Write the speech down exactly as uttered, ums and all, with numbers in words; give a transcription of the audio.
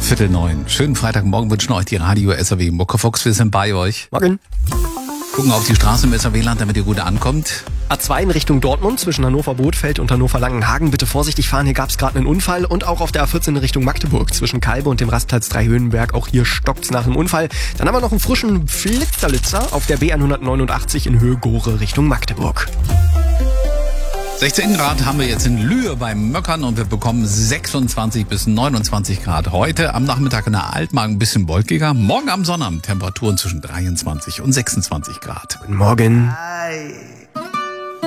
Viertel neun. Schönen Freitagmorgen wünschen euch die Radio S R W Muckefuchs. Wir sind bei euch. Morgen. Gucken auf die Straße im S R W-Land, damit ihr gut ankommt. A zwei in Richtung Dortmund zwischen Hannover-Bothfeld und Hannover-Langenhagen. Bitte vorsichtig fahren, hier gab es gerade einen Unfall. Und auch auf der A vierzehn in Richtung Magdeburg zwischen Kalbe und dem Rastplatz Dreihöhenberg. Auch hier stockt's nach einem Unfall. Dann haben wir noch einen frischen Flitzerlitzer auf der B hundertneunundachtzig in Höhe Gore Richtung Magdeburg. sechzehn Grad haben wir jetzt in Lühe beim Möckern und wir bekommen sechsundzwanzig bis neunundzwanzig Grad. Heute am Nachmittag in der Altmark ein bisschen wolkiger. Morgen am Sonnabend Temperaturen zwischen dreiundzwanzig und sechsundzwanzig Grad. Guten Morgen. Hi.